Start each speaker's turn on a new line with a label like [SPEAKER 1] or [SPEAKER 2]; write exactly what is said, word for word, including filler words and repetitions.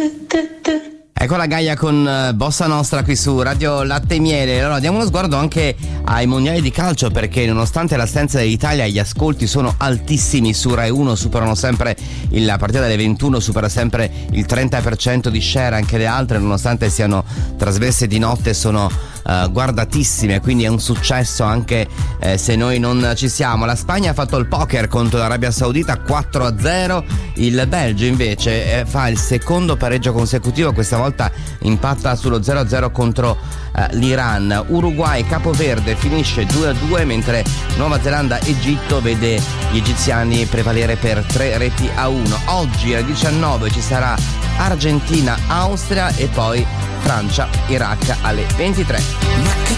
[SPEAKER 1] Ecco la Gaia con uh, Bossa Nostra qui su Radio Latte e Miele. Allora diamo uno sguardo anche ai mondiali di calcio, perché nonostante l'assenza dell'Italia gli ascolti sono altissimi su Rai uno, superano sempre il, la partita delle ventuno, supera sempre il trenta per cento di share. Anche le altre, nonostante siano trasmesse di notte, sono uh, guardatissime, quindi è un successo anche eh, se noi non ci siamo. La Spagna ha fatto il poker contro l'Arabia Saudita quattro a zero, il Belgio invece eh, fa il secondo pareggio consecutivo, questa volta impatta sullo zero a zero contro uh, l'Iran. Uruguay Capoverde finisce due a due, mentre Nuova Zelanda Egitto vede gli egiziani prevalere per tre reti a uno. Oggi alle diciannove ci sarà Argentina Austria e poi Francia Iraq alle ventitré.
[SPEAKER 2] Ma che